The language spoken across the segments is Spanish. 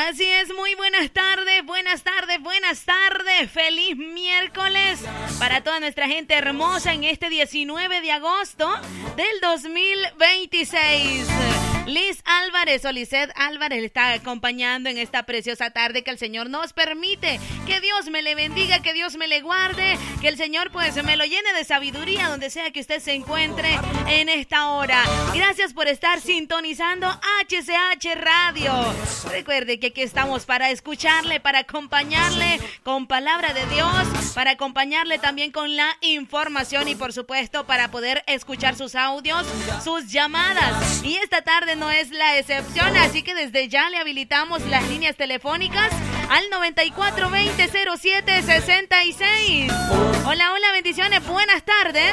Así es, muy buenas tardes, buenas tardes, buenas tardes. Feliz miércoles para toda nuestra gente hermosa en este 19 de agosto del 2026. Liz Álvarez o Lizeth Álvarez le está acompañando en esta preciosa tarde que el Señor nos permite. Que Dios me le bendiga, que Dios me le guarde, que el Señor pues me lo llene de sabiduría donde sea que usted se encuentre en esta hora. Gracias por estar sintonizando HCH Radio. Recuerde que aquí estamos para escucharle, para acompañarle con palabra de Dios, para acompañarle también con la información y por supuesto para poder escuchar sus audios, sus llamadas. Y esta tarde no es la excepción, así que desde ya le habilitamos las líneas telefónicas al 94-20-07-66. Hola, hola, bendiciones, buenas tardes.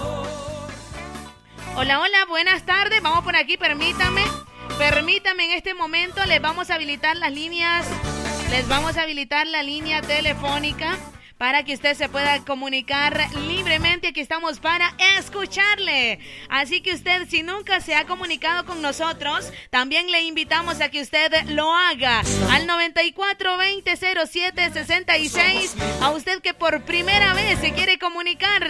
Hola, hola, buenas tardes. Vamos por aquí, permítame en este momento les vamos a habilitar las líneas, les vamos a habilitar la línea telefónica para que usted se pueda comunicar libremente. Aquí estamos para escucharle. Así que usted, si nunca se ha comunicado con nosotros, también le invitamos a que usted lo haga al 94-20-07-66. A usted que por primera vez se quiere comunicar,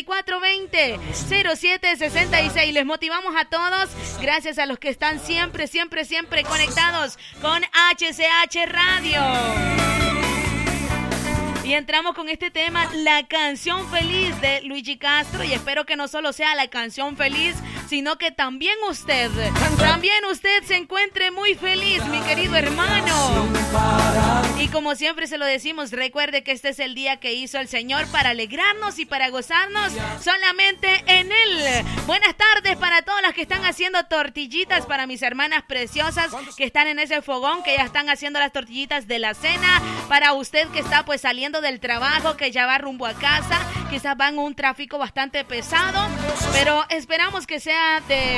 94-20-07-66. Les motivamos a todos, gracias a los que están siempre conectados con HCH Radio. Y entramos con este tema, la canción feliz de Luigi Castro. Y espero que no solo sea la canción feliz, sino que también usted se encuentre muy feliz, mi querido hermano. Y como siempre se lo decimos, recuerde que este es el día que hizo el Señor para alegrarnos y para gozarnos solamente en Él. Buenas tardes para todas las que están haciendo tortillitas, para mis hermanas preciosas que están en ese fogón, que ya están haciendo las tortillitas de la cena. Para usted que está pues saliendo del trabajo, que ya va rumbo a casa, quizás van un tráfico bastante pesado, pero esperamos que sea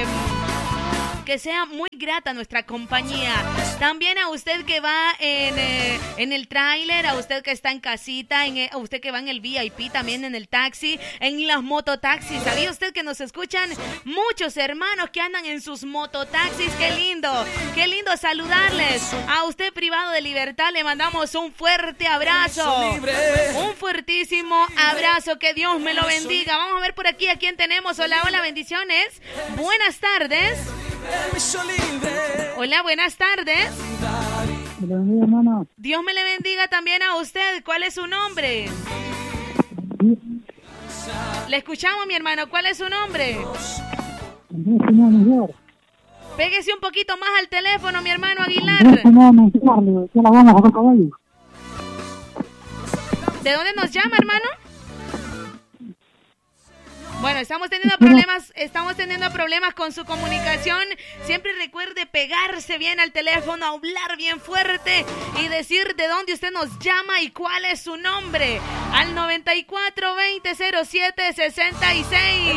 muy grata nuestra compañía. También a usted que va en el tráiler, a usted que está en casita, a usted que va en el VIP, también en el taxi, en las mototaxis. ¿Sabía usted que nos escuchan muchos hermanos que andan en sus mototaxis? ¡Qué lindo saludarles! A usted privado de libertad le mandamos un fuerte abrazo, un fuertísimo abrazo. Que Dios me lo bendiga. Vamos a ver por aquí a quién tenemos. Hola, hola, bendiciones. Buenas tardes. Hola, buenas tardes. Dios me le bendiga también a usted. ¿Cuál es su nombre? Le escuchamos, mi hermano. ¿Cuál es su nombre? Pégese un poquito más al teléfono, mi hermano Aguilar. ¿De dónde nos llama, hermano? Bueno, estamos teniendo problemas con su comunicación. Siempre recuerde pegarse bien al teléfono, hablar bien fuerte y decir de dónde usted nos llama y cuál es su nombre. Al 94-20-07-66.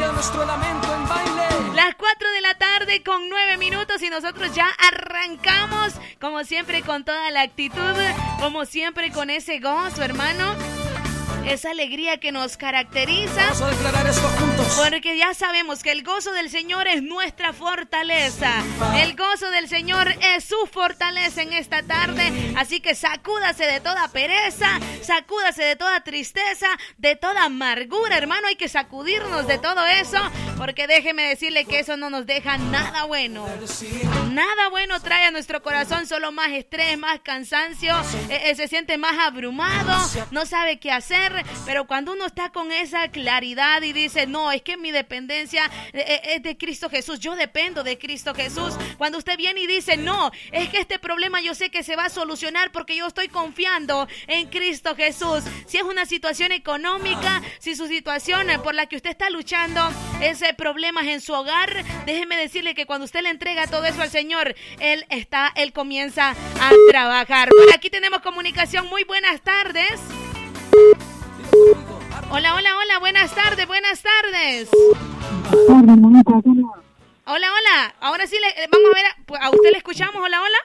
Las 4 de la tarde con 9 minutos y nosotros ya arrancamos, como siempre, con toda la actitud, como siempre, con ese gozo, hermano. Esa alegría que nos caracteriza. Vamos a declarar esto juntos. Porque ya sabemos que el gozo del Señor es nuestra fortaleza. El gozo del Señor es su fortaleza en esta tarde. Así que sacúdase de toda pereza, sacúdase de toda tristeza, de toda amargura, hermano. Hay que sacudirnos de todo eso, porque déjeme decirle que eso no nos deja nada bueno. Nada bueno trae a nuestro corazón, solo más estrés, más cansancio, se siente más abrumado, no sabe qué hacer. Pero cuando uno está con esa claridad y dice, no, es que mi dependencia es de Cristo Jesús, yo dependo de Cristo Jesús. Cuando usted viene y dice, no, es que este problema yo sé que se va a solucionar porque yo estoy confiando en Cristo Jesús. Si es una situación económica, si su situación por la que usted está luchando es problemas en su hogar, déjeme decirle que cuando usted le entrega todo eso al Señor, Él comienza a trabajar. Por aquí tenemos comunicación. Muy buenas tardes. Hola, hola, hola, buenas tardes, buenas tardes. Hola, hola, ahora sí, vamos a ver, a usted le escuchamos, hola, hola.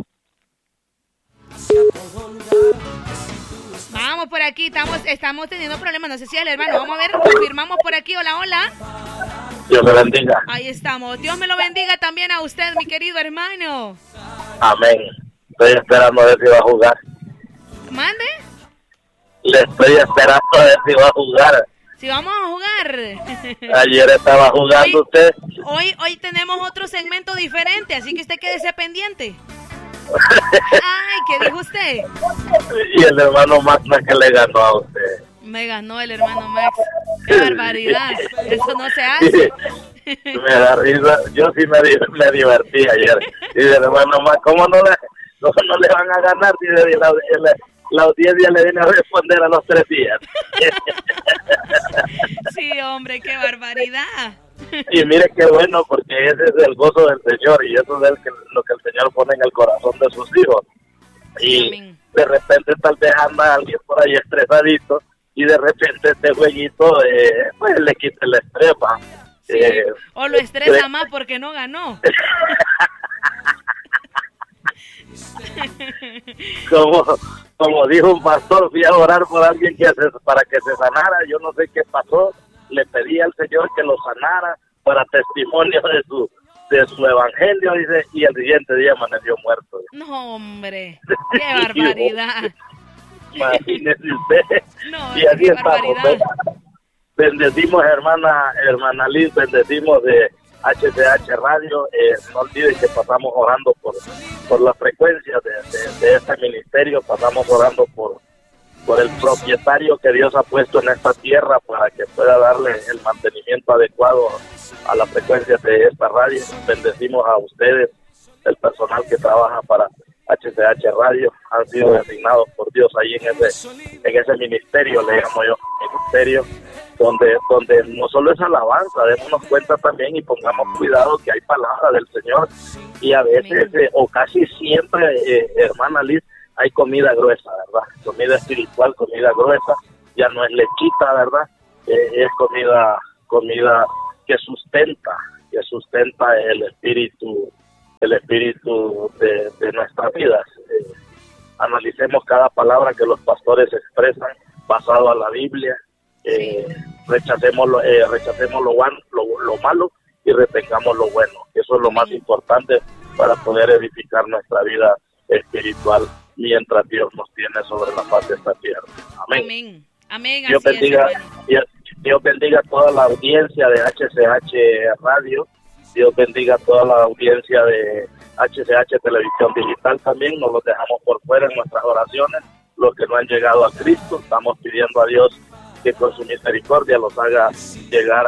Vamos por aquí, estamos teniendo problemas, no sé si el hermano, vamos a ver, confirmamos por aquí, hola, hola. Dios me bendiga. Ahí estamos, Dios me lo bendiga también a usted, mi querido hermano. Amén. Estoy esperando a ver si va a jugar. ¿Mande? Le estoy esperando a ver si va a jugar. Si vamos a jugar. Ayer estaba jugando usted. Hoy tenemos otro segmento diferente, así que usted quédese pendiente. Ay, ¿qué dijo usted? Y el hermano Max que le ganó a usted. Me ganó el hermano Max. ¡Qué barbaridad! Eso no se hace. Me da risa. Yo sí me divertí ayer. Y el hermano Max, ¿cómo no le van a ganar? Si la audiencia le viene a responder a los 3 días. Sí, hombre, qué barbaridad. Y mire qué bueno, porque ese es el gozo del Señor y eso es lo que el Señor pone en el corazón de sus hijos. Y amén. De repente tal vez anda alguien por ahí estresadito y de repente este jueguito pues le quita el estrés. Sí, o lo estresa más porque no ganó. Como dijo un pastor, fui a orar por alguien para que se sanara. Yo no sé qué pasó. Le pedí al Señor que lo sanara para testimonio de su evangelio, dice, y el siguiente día amaneció muerto. No, hombre, qué barbaridad. Imagínese usted. No, y así estamos. Bendecimos, hermana Liz, bendecimos de HCH Radio. No olviden que pasamos orando por la frecuencia de este ministerio, pasamos orando por el propietario que Dios ha puesto en esta tierra para que pueda darle el mantenimiento adecuado a la frecuencia de esta radio. Bendecimos a ustedes, el personal que trabaja para HCH Radio, han sido designados por Dios ahí en ese ministerio, le llamo yo, ministerio, donde no solo es alabanza, démonos cuenta también y pongamos cuidado que hay palabra del Señor y a veces, o casi siempre, hermana Liz, hay comida gruesa, ¿verdad? Comida espiritual, comida gruesa, ya no es lechita, ¿verdad? Es comida que sustenta el espíritu de nuestras vidas. Analicemos cada palabra que los pastores expresan basado a la Biblia. Rechacemos lo malo y retengamos lo bueno. Eso es lo más importante para poder edificar nuestra vida espiritual mientras Dios nos tiene sobre la faz de esta tierra. Amén. Amén. Dios bendiga a toda la audiencia de HCH Radio. Dios bendiga a toda la audiencia de HCH Televisión Digital también. Nos los dejamos por fuera en nuestras oraciones. Los que no han llegado a Cristo, estamos pidiendo a Dios que con su misericordia los haga llegar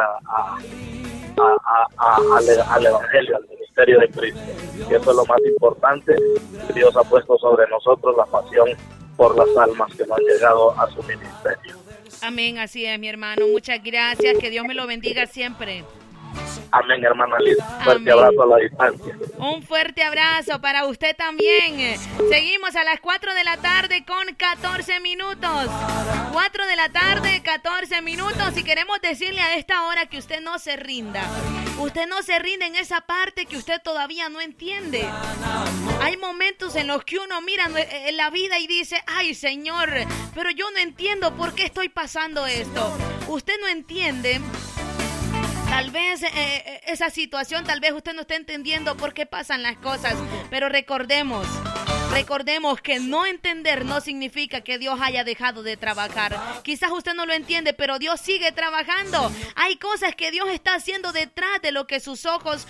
al Evangelio, al ministerio de Cristo. Y eso es lo más importante. Dios ha puesto sobre nosotros la pasión por las almas que no han llegado a su ministerio. Amén, así es, mi hermano. Muchas gracias. Que Dios me lo bendiga siempre. Amén, hermana Liz. Fuerte abrazo a la distancia. Un fuerte abrazo para usted también. Seguimos a las 4 de la tarde con 14 minutos. 4 de la tarde, 14 minutos. Y queremos decirle a esta hora que usted no se rinda. Usted no se rinde en esa parte que usted todavía no entiende. Hay momentos en los que uno mira en la vida y dice, ay, Señor, pero yo no entiendo por qué estoy pasando esto. Usted no entiende. Tal vez esa situación, tal vez usted no esté entendiendo por qué pasan las cosas, pero recordemos que no entender no significa que Dios haya dejado de trabajar. Quizás usted no lo entiende, pero Dios sigue trabajando. Hay cosas que Dios está haciendo detrás de lo que sus ojos,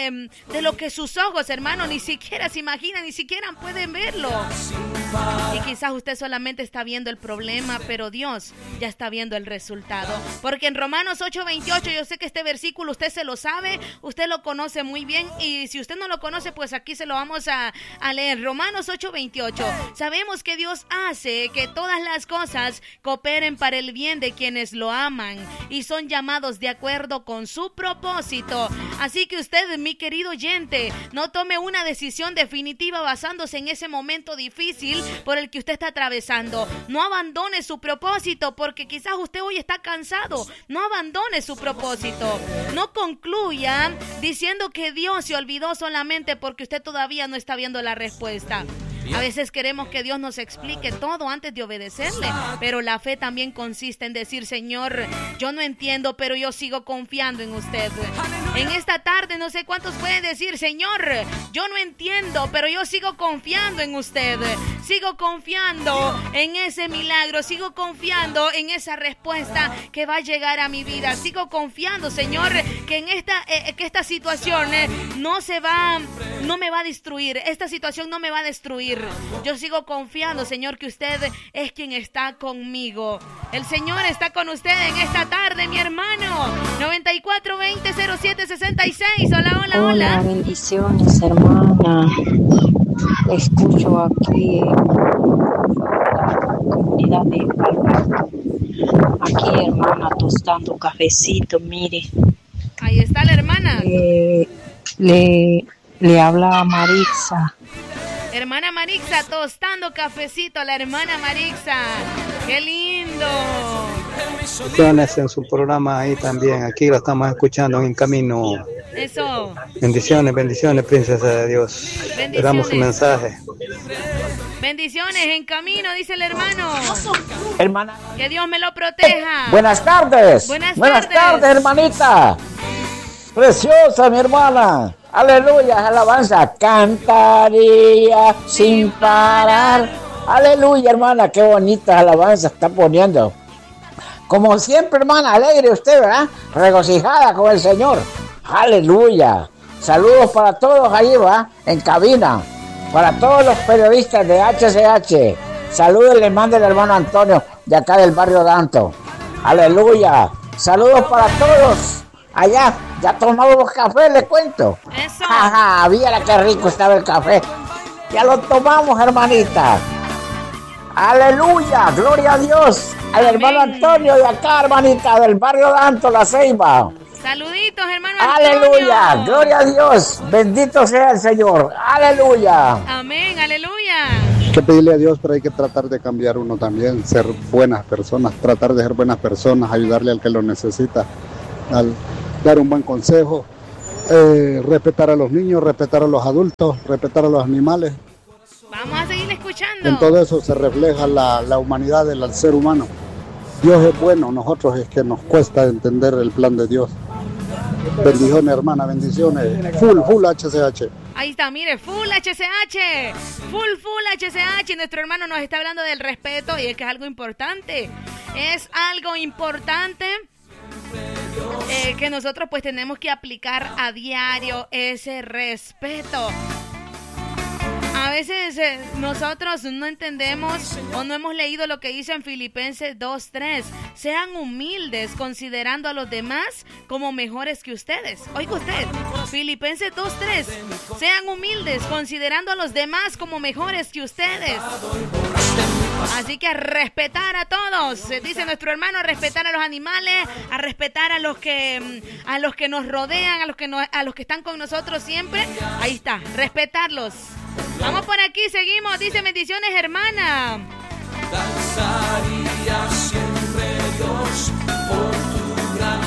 hermano, ni siquiera se imaginan, ni siquiera pueden verlo. Y quizás usted solamente está viendo el problema, pero Dios ya está viendo el resultado. Porque en Romanos 8:28, yo sé que este versículo usted se lo sabe, usted lo conoce muy bien, y si usted no lo conoce, pues aquí se lo vamos a leer. Romanos 8:28. Sabemos que Dios hace que todas las cosas cooperen para el bien de quienes lo aman y son llamados de acuerdo con su propósito. Así que usted, mi querido oyente, no tome una decisión definitiva basándose en ese momento difícil por el que usted está atravesando. No abandone su propósito, porque quizás usted hoy está cansado. No abandone su propósito. No concluya diciendo que Dios se olvidó solamente porque usted todavía no está viendo la respuesta. A veces queremos que Dios nos explique todo antes de obedecerle, pero la fe también consiste en decir, Señor, yo no entiendo, pero yo sigo confiando en usted. En esta tarde no sé cuántos pueden decir, Señor, yo no entiendo, pero yo sigo confiando en usted. Sigo confiando en ese milagro, sigo confiando en esa respuesta que va a llegar a mi vida. Sigo confiando, Señor, que en esta situación no me va a destruir. Esta situación no me va a destruir. Yo sigo confiando, Señor, que usted es quien está conmigo. El Señor está con usted en esta tarde, mi hermano. 9420-0766. Hola, hola, hola. Hola, bendiciones, hermana. Escucho aquí en la comunidad de Alberto. Aquí, hermana, tostando cafecito, mire. Ahí está la hermana. Le habla a Marixa. Hermana Marixa, tostando cafecito, la hermana Marixa. ¡Qué lindo! Bendiciones en su programa ahí también. Aquí lo estamos escuchando en camino. Eso. Bendiciones, bendiciones, princesa de Dios. Le damos su mensaje. Bendiciones en camino, dice el hermano. Hermana. Que Dios me lo proteja. Buenas tardes. Buenas tardes, hermanita. Preciosa, mi hermana. Aleluya, alabanza. Cantaría sin parar. Aleluya, hermana. Qué bonita alabanza está poniendo. Como siempre, hermana, alegre usted, ¿verdad? Regocijada con el Señor. Aleluya. Saludos para todos allí, ¿verdad? En cabina. Para todos los periodistas de HCH. Saludos les manda el hermano Antonio de acá del barrio Danto. Aleluya. Saludos para todos. Allá, ya tomamos café, le cuento. Eso. Ajá, viera qué rico estaba el café. Ya lo tomamos, hermanita. Aleluya, gloria a Dios. Al hermano Antonio de acá, hermanita, del barrio Danto, La Ceiba. Saluditos, hermano Antonio. Aleluya, gloria a Dios. Bendito sea el Señor. Aleluya. Amén, aleluya. Hay que pedirle a Dios, pero hay que tratar de cambiar uno también, ser buenas personas, tratar de ser buenas personas, ayudarle al que lo necesita, al dar un buen consejo, respetar a los niños, respetar a los adultos, respetar a los animales. Vamos a seguir escuchando. En todo eso se refleja la humanidad del ser humano. Dios es bueno, nosotros es que nos cuesta entender el plan de Dios. Bendiciones, hermana, bendiciones. Full HCH. Ahí está, mire, full HCH. Full HCH. Nuestro hermano nos está hablando del respeto y es que es algo importante. Es algo importante. Que nosotros pues tenemos que aplicar a diario ese respeto. A veces nosotros no entendemos o no hemos leído lo que dice en Filipenses 2:3. Sean humildes considerando a los demás como mejores que ustedes. Oiga usted, Filipenses 2:3. Sean humildes considerando a los demás como mejores que ustedes. Así que a respetar a todos, dice nuestro hermano, a respetar a los animales, a respetar a los que nos rodean, a los que están con nosotros siempre. Ahí está, respetarlos. Vamos por aquí, seguimos, dice bendiciones, hermana. Danzaría siempre Dios por tu gran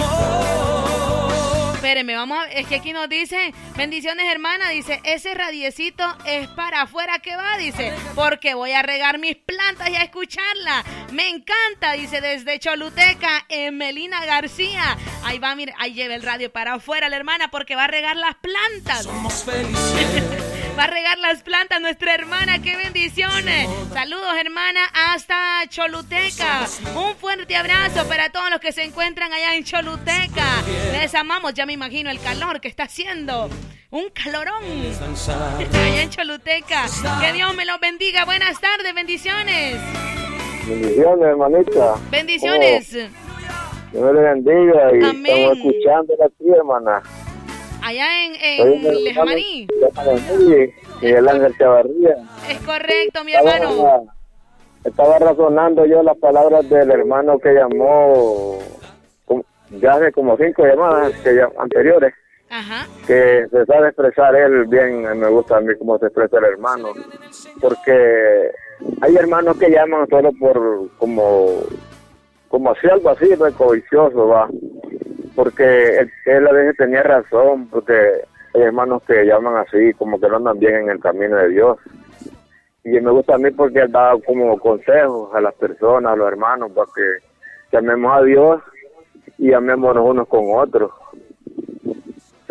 amor. Espéreme, es que aquí nos dice, bendiciones, hermana, dice, ese radiecito es para afuera que va, dice, porque voy a regar mis plantas y a escucharla. Me encanta, dice, desde Choluteca, Emelina García. Ahí va, mire, ahí lleva el radio para afuera la hermana porque va a regar las plantas. Somos felices. Va a regar las plantas nuestra hermana, qué bendiciones. Saludos, hermana, hasta Choluteca. Un fuerte abrazo para todos los que se encuentran allá en Choluteca. Les amamos, ya me imagino el calor que está haciendo. Un calorón allá en Choluteca. Que Dios me los bendiga. Buenas tardes, bendiciones. Bendiciones, hermanita. Bendiciones. Dios me bendiga y amén. Estamos escuchándola aquí, hermana. Allá en Lejamaní. Y el Ángel Chavarría. Es correcto, mi hermano. Estaba razonando yo las palabras del hermano que llamó ya hace como 5 llamadas anteriores. Ajá. Que se sabe expresar él bien. Me gusta a mí cómo se expresa el hermano. Porque hay hermanos que llaman solo por como así, algo así, codicioso, va. Porque él a veces tenía razón, porque hay hermanos que llaman así, como que no andan bien en el camino de Dios. Y me gusta a mí porque él da como consejos a las personas, a los hermanos, para que amemos a Dios y amémonos unos con otros.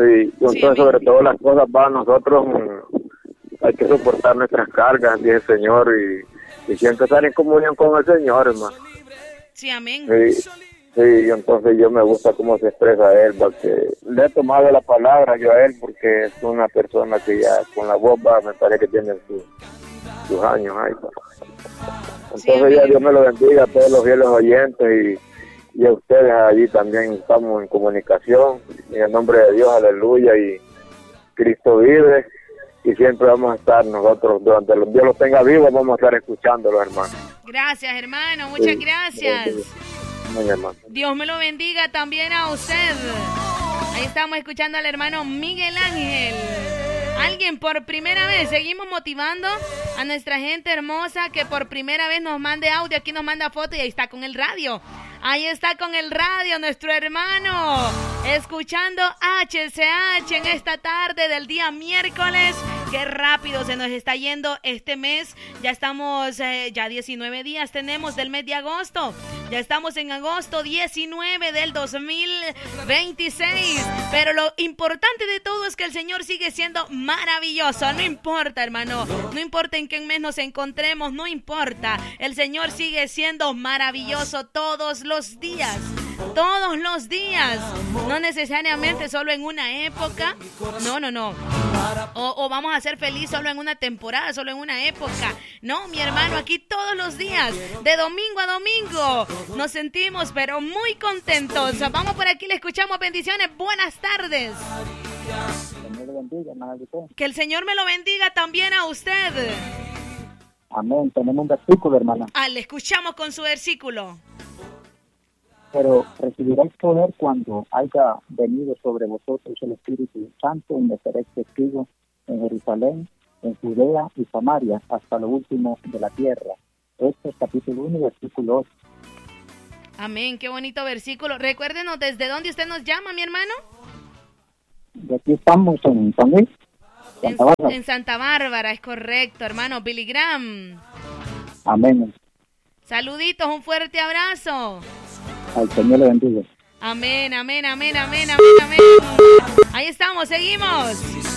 Sí, entonces sobre todo las cosas para nosotros hay que soportar nuestras cargas, dice el Señor, y siempre estar en comunión con el Señor, hermano. Sí, amén. Sí, entonces yo me gusta cómo se expresa él, porque le he tomado la palabra yo a él, porque es una persona que ya con la voz me parece que tiene sus años ahí. Entonces ya Dios me lo bendiga a todos los fieles oyentes y a ustedes allí también estamos en comunicación, en el nombre de Dios, aleluya, y Cristo vive, y siempre vamos a estar nosotros, durante los Dios los tenga vivos, vamos a estar escuchándolo, hermano. Gracias, hermano, muchas gracias. Dios me lo bendiga también a usted. Ahí estamos escuchando al hermano Miguel Ángel. Alguien por primera vez, seguimos motivando a nuestra gente hermosa que por primera vez nos mande audio, aquí nos manda foto y ahí está con el radio. Ahí está con el radio nuestro hermano, escuchando HCH en esta tarde del día miércoles. Qué rápido se nos está yendo este mes. Ya estamos, ya 19 días tenemos del mes de agosto. Ya estamos en agosto 19 del 2026. Pero lo importante de todo es que el Señor sigue siendo maravilloso. No importa, hermano. No importa en qué mes nos encontremos. No importa. El Señor sigue siendo maravilloso todos los días. Todos los días. No necesariamente solo en una época. No. O vamos a ser felices solo en una temporada, solo en una época. No, mi hermano, aquí todos los días, de domingo a domingo, nos sentimos pero muy contentos. Vamos por aquí, le escuchamos. Bendiciones, buenas tardes. Que el Señor me lo bendiga también a usted. Amén, tenemos un versículo, hermana. Le escuchamos con su versículo. Pero recibiréis poder cuando haya venido sobre vosotros el Espíritu Santo, y me seréis testigos en Jerusalén, en Judea y Samaria, hasta lo último de la tierra. Este es capítulo 1, versículo 8. Amén, qué bonito versículo. Recuérdenos desde dónde usted nos llama, mi hermano. De aquí estamos en San Luis, Santa Bárbara. En Santa Bárbara, es correcto, hermano. Billy Graham. Amén. Saluditos, un fuerte abrazo. Al Señor le bendiga. Amén. Ahí estamos, seguimos.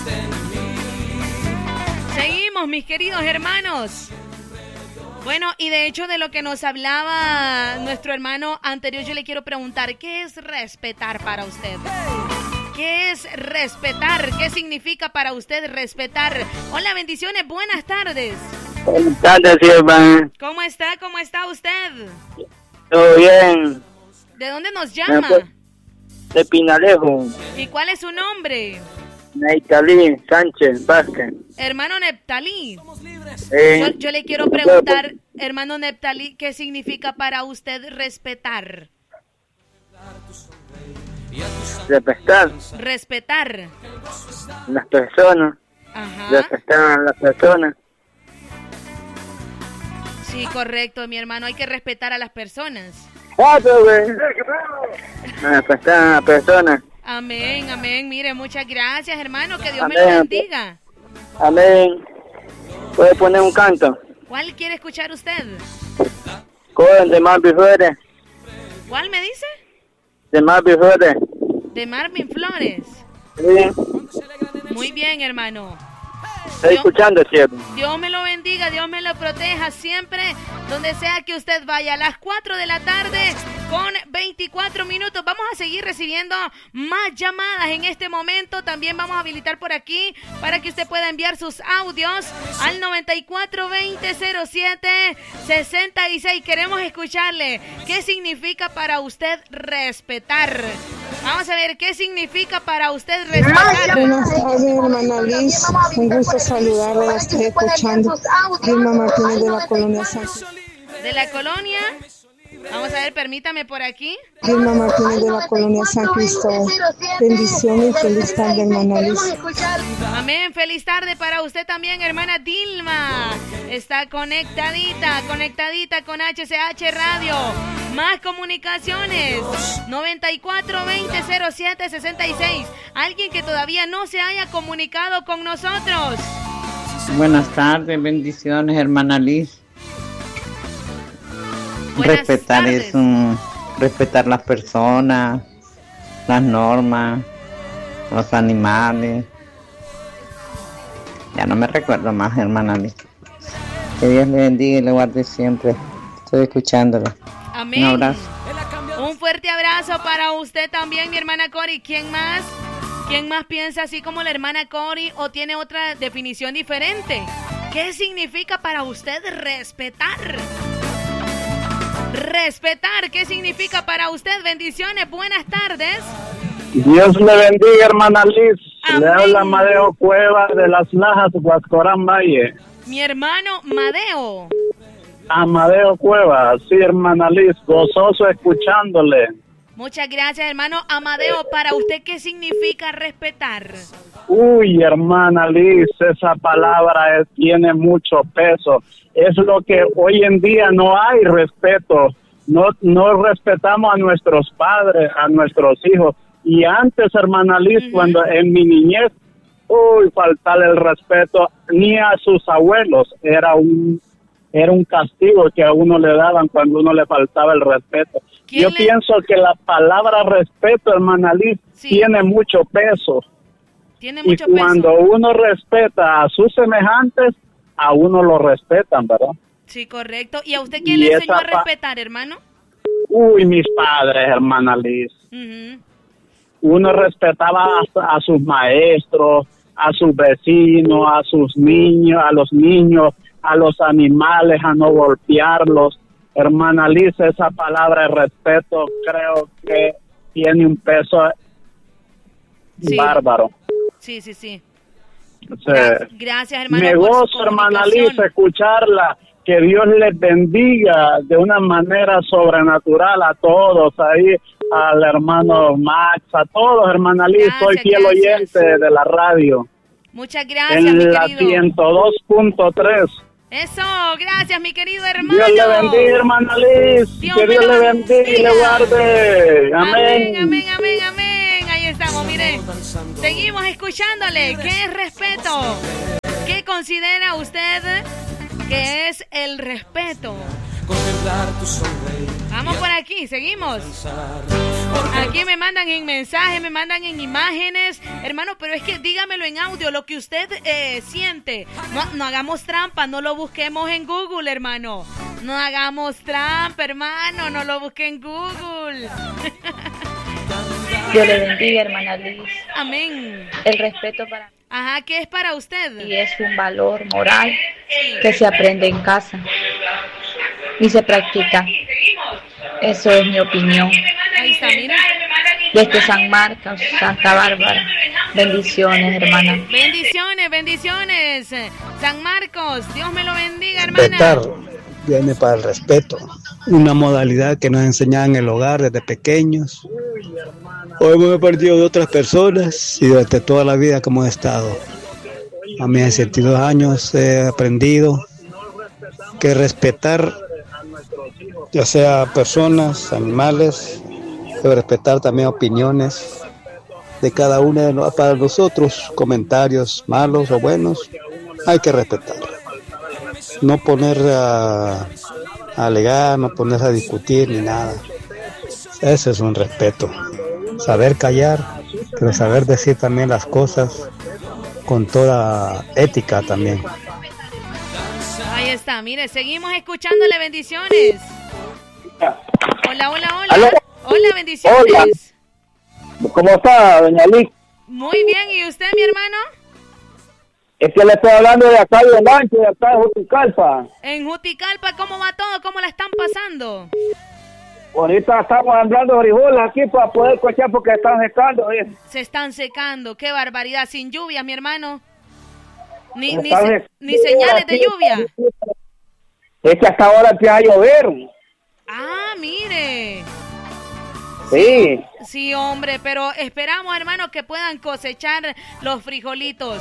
Seguimos, mis queridos hermanos. Bueno, y de hecho de lo que nos hablaba nuestro hermano anterior, yo le quiero preguntar, ¿qué es respetar para usted? ¿Qué es respetar? ¿Qué significa para usted respetar? Hola, bendiciones, buenas tardes. Buenas tardes, sierva. ¿Cómo está usted? Todo bien. ¿De dónde nos llama? De Pinalejo. ¿Y cuál es su nombre? Neptalí Sánchez Vázquez. Hermano Neptalí. Yo le quiero preguntar, hermano Neptalí, ¿qué significa para usted respetar? Respetar. Las personas. Ajá. Respetar a las personas. Sí, correcto, mi hermano. Hay que respetar a las personas. Respetar a las personas. Amén. Mire, muchas gracias, hermano. Que Dios Amén. me lo bendiga. Amén. ¿Puede poner un canto? ¿Cuál quiere escuchar usted? ¿Cuál de Marvin Flores? ¿Cuál me dice? De Marvin Flores. De Marvin Flores. Sí. Muy bien, hermano. Estoy escuchando, ¿cierto? Dios me lo bendiga, Dios me lo proteja siempre, donde sea que usted vaya. A las 4 de la tarde con 24 minutos. Vamos a seguir recibiendo más llamadas en este momento. También vamos a habilitar por aquí para que usted pueda enviar sus audios al 94-2007-66. Queremos escucharle. ¿Qué significa para usted respetar? Vamos a ver, ¿qué significa para usted respetar? Buenas tardes, hermana Liz. Un gusto saludarla, la estoy escuchando. Vilma Martínez de la Colonia San Cristo. ¿De la colonia? Vamos a ver, permítame por aquí. Vilma Martínez de la Colonia San Cristóbal. Bendiciones y feliz tarde, hermana Liz. Amén, feliz tarde para usted también, hermana Dilma. Está conectadita con HCH Radio. Más comunicaciones, 94-2007-66. Alguien que todavía no se haya comunicado con nosotros. Buenas tardes, bendiciones, hermana Liz. Respetar es respetar las personas, las normas, los animales. Ya no me recuerdo más, hermana Liz. Que Dios le bendiga y le guarde siempre. Estoy escuchándolo. Amén. Un abrazo. Un fuerte abrazo para usted también, mi hermana Cori. ¿Quién más? ¿Quién más piensa así como la hermana Cori o tiene otra definición diferente? ¿Qué significa para usted respetar? Respetar, ¿qué significa para usted? Bendiciones, buenas tardes. Dios le bendiga, hermana Liz. Amén. Le habla Amadeo Cueva de Las Lajas, Huascorán Valle. Mi hermano Madeo. Amadeo Cueva, sí, hermana Liz, gozoso escuchándole. Muchas gracias, hermano Amadeo. Para usted, ¿qué significa respetar? Uy, hermana Liz, esa palabra tiene mucho peso. Es lo que hoy en día no hay respeto. No respetamos a nuestros padres, a nuestros hijos. Y antes, hermana Liz, cuando en mi niñez, faltarle el respeto ni a sus abuelos. Era un castigo que a uno le daban cuando uno le faltaba el respeto. Yo pienso que la palabra respeto, hermana Liz, tiene mucho peso. Tiene mucho y cuando uno respeta a sus semejantes, a uno lo respetan, ¿verdad? Sí, correcto. ¿Y a usted quién le enseñó a respetar, hermano? Mis padres, hermana Liz. Uno respetaba a sus maestros, a sus vecinos, a sus niños, a los niños, a los animales, a no golpearlos. Hermana Liz, esa palabra de respeto creo que tiene un peso bárbaro. Sí. Gracias, hermano. Me gozo, hermana Liz, escucharla. Que Dios les bendiga de una manera sobrenatural a todos ahí, al hermano Max, a todos, hermana Liz. Soy fiel oyente de la radio. Muchas gracias, mi querido. En la 102.3. Eso, gracias, mi querido hermano. Dios le bendiga, hermana Liz. Que Dios le bendiga y le guarde. Amén. Amén. Ahí estamos, miren. Seguimos escuchándole. ¿Qué es respeto? ¿Qué considera usted que es el respeto? Vamos por aquí, seguimos. Aquí me mandan en mensajes, me mandan en imágenes. Hermano, pero es que dígamelo en audio, lo que usted siente. No hagamos trampa, no lo busquemos en Google, hermano. No hagamos trampa, hermano, no lo busque en Google. Dios le bendiga, hermana Liz. Amén. El respeto para... Ajá, ¿qué es para usted? Y es un valor moral que se aprende en casa y se practica. Eso es mi opinión. Ahí está, mira. Desde San Marcos, Santa Bárbara. Bendiciones, hermana. Bendiciones. San Marcos, Dios me lo bendiga, hermana. Respetar viene para el respeto. Una modalidad que nos enseñaban en el hogar desde pequeños. Hoy me he perdido de otras personas y durante toda la vida como he estado. A mis 62 años he aprendido que respetar, ya sea personas, animales, debe respetar también opiniones de cada uno para nosotros, comentarios malos o buenos, hay que respetar. No poner a alegar, no ponerse a discutir ni nada. Ese es un respeto. Saber callar, pero saber decir también las cosas con toda ética también. Ahí está, mire, seguimos escuchándole, bendiciones. Hola. ¿Aló? Hola, bendiciones. Hola. ¿Cómo está, doña Liz? Muy bien, ¿y usted, mi hermano? Es que le estoy hablando de acá de Lancho, de acá de Juticalpa. En Juticalpa, ¿cómo va todo? ¿Cómo la están pasando? Ahorita estamos andando frijoles aquí para poder cochar porque están secando. Se están secando, qué barbaridad, sin lluvia, mi hermano. Ni señales de lluvia. Es que hasta ahora empieza a llover. Ah, mire. Sí. Sí, hombre, pero esperamos, hermano, que puedan cosechar los frijolitos.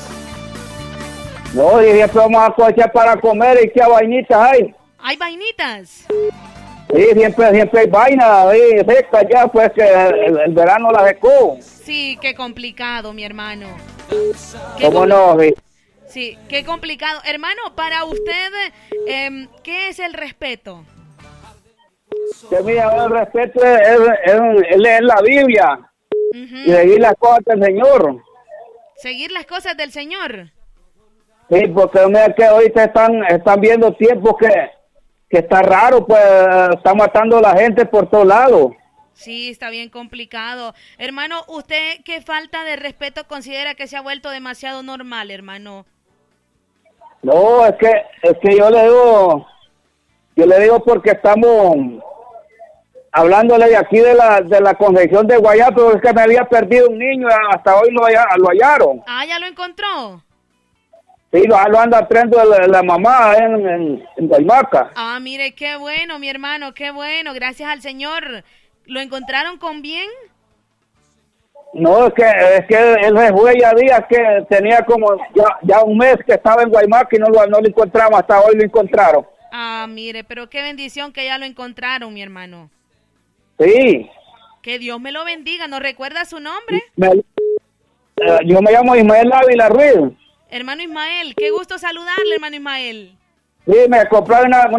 No, y siempre vamos a cosechar para comer y qué vainitas hay. ¿Hay vainitas? Sí, siempre hay vaina seca ya, pues que el verano la secó. Sí, qué complicado, mi hermano. ¿Cómo no? Sí, qué complicado. Hermano, para usted, ¿qué es el respeto? Que mira, el respeto es la Biblia. y seguir las cosas del Señor. Seguir las cosas del Señor. Sí, porque mira que ahorita están viendo tiempos que está raro, pues está matando a la gente por todos lados. Sí, está bien complicado. Hermano, ¿usted qué falta de respeto considera que se ha vuelto demasiado normal, hermano? No, es que yo le digo porque estamos hablándole de aquí de la Concepción de Guayá, pero es que me había perdido un niño, hasta hoy lo hallaron. Ah, ¿ya lo encontró? Sí, lo anda trayendo la mamá en Guaymaca. Ah, mire, qué bueno, mi hermano, qué bueno, gracias al Señor. ¿Lo encontraron con bien? No, es que él se fue ya días que tenía como ya un mes que estaba en Guaymaca y no lo encontramos, hasta hoy lo encontraron. Ah, mire, pero qué bendición que ya lo encontraron, mi hermano. Sí. Que Dios me lo bendiga. ¿Nos recuerda su nombre? Yo me llamo Ismael Ávila Ruiz. Hermano Ismael, qué gusto saludarle, hermano Ismael. Sí, me compraron una